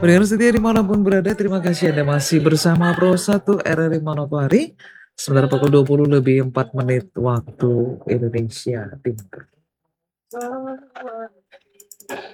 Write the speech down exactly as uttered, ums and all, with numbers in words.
Pendengar setia dimanapun berada, terima kasih Anda masih bersama Pro satu R R I Manokwari. Sebentar pukul dua puluh lebih empat menit waktu Indonesia Timur.